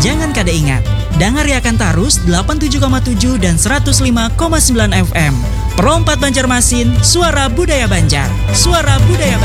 Jangan kada ingat, dangariakan tarus 87,7 dan 105,9 FM. Perompat Banjarmasin, suara budaya Banjar. Suara budaya Banjar.